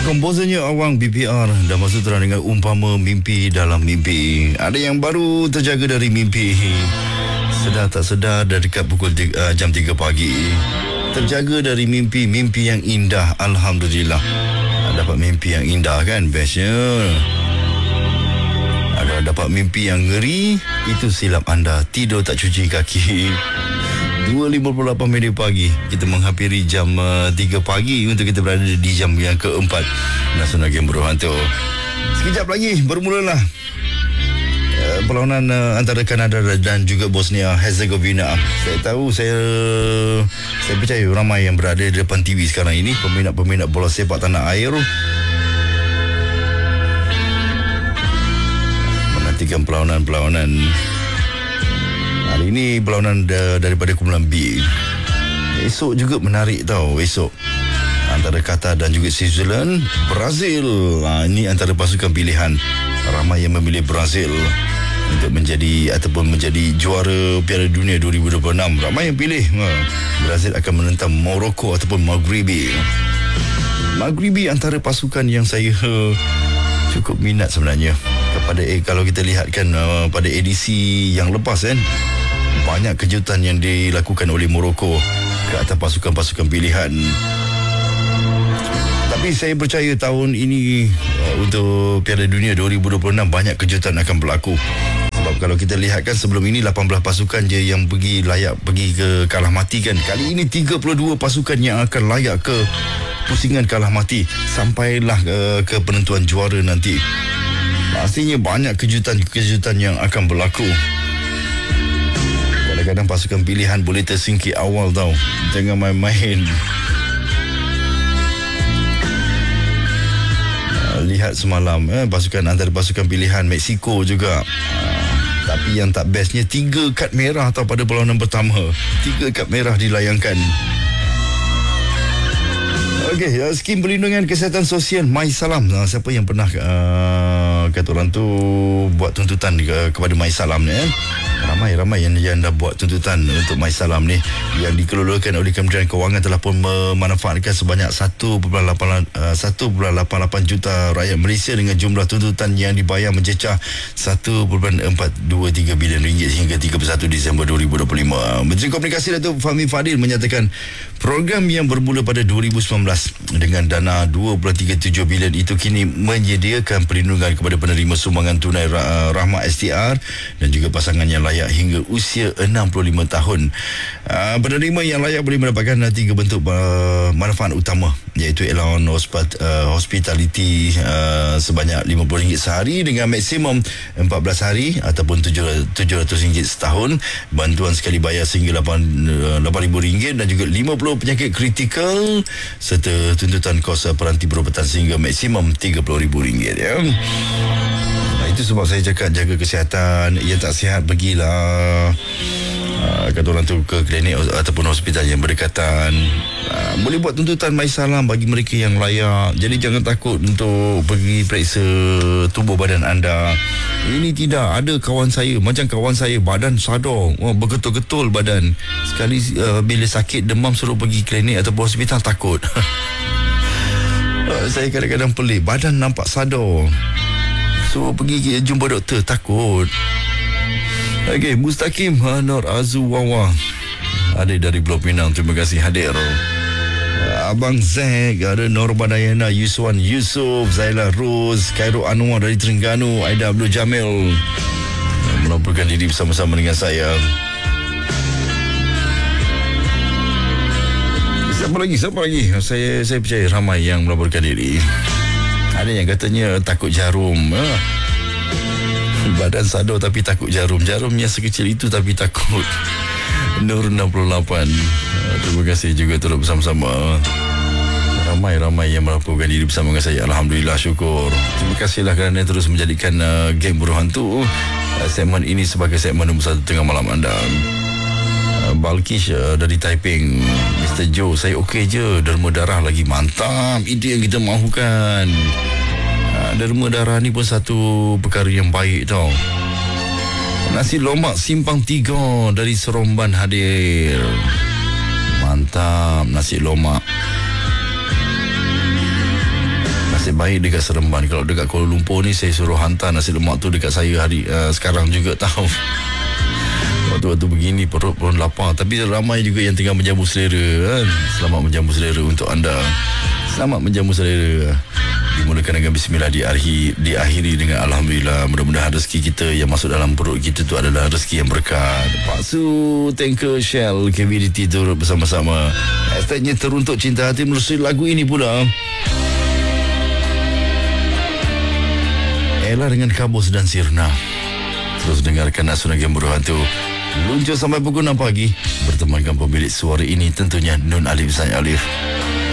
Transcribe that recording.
Komposernya Awang BPR dah masuk terang dengan umpama mimpi dalam mimpi. Ada yang baru terjaga dari mimpi. Sedar tak sedar dah dekat pukul jam 3 pagi. Terjaga dari mimpi yang indah. Alhamdulillah. Dapat mimpi yang indah kan, bestnya. Ada dapat mimpi yang ngeri, itu silap anda. Tidur tak cuci kaki. 2.58 minit pagi, kita menghampiri jam 3 pagi untuk kita berada di jam yang keempat Nasional Game Berhantu. Sekejap lagi bermulalah perlawanan antara Kanada dan juga Bosnia Herzegovina. Saya tahu, saya percaya ramai yang berada di depan TV sekarang ini, peminat-peminat bola sepak tanah air, menantikan perlawanan. Hari ini perlawanan daripada kumpulan B. Esok juga menarik tau. Esok antara Qatar dan juga Switzerland. Brazil, ini antara pasukan pilihan. Ramai yang memilih Brazil untuk menjadi juara Piala Dunia 2026. Ramai yang pilih Brazil akan menentang Morocco ataupun Maghribi. Maghribi antara pasukan yang saya cukup minat sebenarnya. Kalau kita lihat kan pada edisi yang lepas kan, banyak kejutan yang dilakukan oleh Morocco ke atas pasukan-pasukan pilihan. Tapi saya percaya tahun ini untuk Piala Dunia 2026 banyak kejutan akan berlaku. Sebab kalau kita lihat kan, sebelum ini 18 pasukan je yang layak pergi ke kalah mati kan. Kali ini 32 pasukan yang akan layak ke pusingan kalah mati sampailah ke penentuan juara nanti. Pastinya banyak kejutan yang akan berlaku. Kadang-kadang pasukan pilihan boleh tersingkir awal tau. Jangan main-main. Lihat semalam antara pasukan pilihan Mexico juga. Tapi yang tak bestnya 3 kad merah tau pada perlawanan pertama. 3 kad merah dilayangkan. Okey, skim perlindungan kesihatan sosial MySalam. Siapa yang pernah kata orang tu buat tuntutan kepada MySalam ni, ramai yang dah buat tuntutan untuk MySalam ni, yang dikelolakan oleh Kementerian Kewangan telah pun memanfaatkan sebanyak 1.88 juta rakyat Malaysia dengan jumlah tuntutan yang dibayar mencecah 1.423 bilion ringgit hingga 31 Disember 2025. Menteri Komunikasi Datuk Fahmi Fadil menyatakan program yang bermula pada 2019 dengan dana 2.37 bilion itu kini menyediakan perlindungan kepada penerima sumbangan tunai rahmat STR dan juga pasangan yang layak hingga usia 65 tahun. Penerima yang layak boleh mendapatkan 3 bentuk manfaat utama, iaitu allowance hospitality sebanyak RM50 sehari dengan maksimum 14 hari ataupun RM700 setahun, bantuan sekali bayar sehingga RM8,000 dan juga 50 penyakit kritikal serta tuntutan kos peranti perubatan sehingga maksimum RM30,000 ya. Itu sebab saya cakap jaga kesihatan. Yang tak sihat pergilah kata orang tu ke klinik ataupun hospital yang berdekatan. Boleh buat tuntutan MySalam bagi mereka yang layak. Jadi jangan takut untuk pergi periksa tubuh badan anda. Ini tidak. Ada kawan saya, macam kawan saya, badan sadar, bergetul-getul badan. Sekali bila sakit demam suruh pergi klinik ataupun hospital, takut. Saya kadang-kadang pelik, badan nampak sadar, so pergi jumpa doktor, takut. Okey, Mustaqim Nur Azuwawa ada dari Blok Pinang, terima kasih hadir. Abang Zack, ada Norma Dayana, Yuswan Yusof, Zaila Rose, Khairul Anwar dari Terengganu, Aida Abdul Jamil melaporkan diri bersama-sama dengan saya. Siapa lagi? Saya percaya ramai yang melaporkan diri. Ada yang katanya takut jarum. Badan sadar tapi takut jarum. Jarumnya sekecil itu tapi takut. Nur 68. Terima kasih juga turut bersama-sama. Ramai yang melaporkan diri bersama dengan saya. Alhamdulillah, syukur. Terima kasihlah kerana terus menjadikan Geng Berhantu segmen ini sebagai segmen nombor 1 tengah malam anda. Balkish dari Taiping, Mr. Joe, saya okey je. Derma darah lagi mantap. Itu yang kita mahukan. Derma darah ni pun satu perkara yang baik tau. Nasi lomak Simpang 3 dari Seromban hadir. Mantap nasi lomak. nasib baik dekat Seremban. Kalau dekat Kuala Lumpur ni, saya suruh hantar nasi lemak tu dekat saya hari sekarang juga tahu. Waktu-waktu begini perut pun lapar. Tapi ramai juga yang tengah menjamu selera kan. Selamat menjamu selera untuk anda. Selamat menjamu selera. Dimulakan dengan bismillah, diakhiri dengan alhamdulillah. Mudah-mudahan rezeki kita yang masuk dalam perut kita tu adalah rezeki yang berkat. Pak Su, Tanker, Shell, KBDT turut bersama-sama. Hashtagnya teruntuk cinta hati melalui lagu ini pula. Ella dengan Kabus dan Sirna. Terus dengarkan Asunan Game Berhantu. Luncur sampai pukul 6 pagi. Bertemankan pemilik suara ini tentunya Nun Alif Zain Alif.